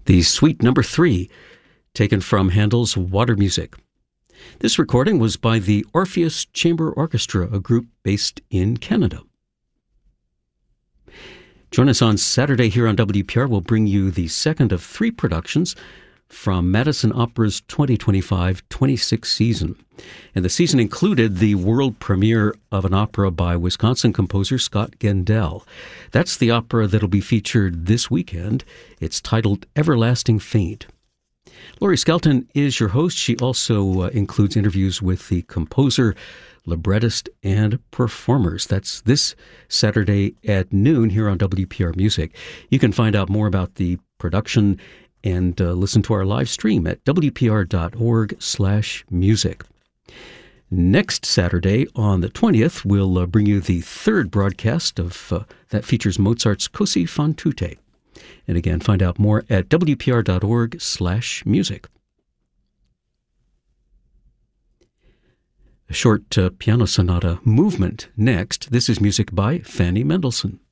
The Suite Number 3, taken from Handel's Water Music. This recording was by the Orpheus Chamber Orchestra, a group based in Canada. Join us on Saturday here on WPR. We'll bring you the second of three productions from Madison Opera's 2025-26 season. And the season included the world premiere of an opera by Wisconsin composer Scott Gendel. That's the opera that'll be featured this weekend. It's titled Everlasting Faint. Laurie Skelton is your host. She also includes interviews with the composer, librettist, and performers. That's this Saturday at noon here on WPR Music. You can find out more about the production and listen to our live stream at wpr.org/music. Next Saturday on the 20th, we'll bring you the third broadcast of that features Mozart's Così fan tutte. And again, find out more at wpr.org/music. A short piano sonata movement next. This is music by Fanny Mendelssohn.